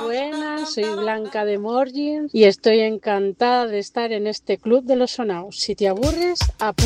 Buenas, soy Blanca de Morgin y estoy encantada de estar en este club de los sonaos. Si te aburres,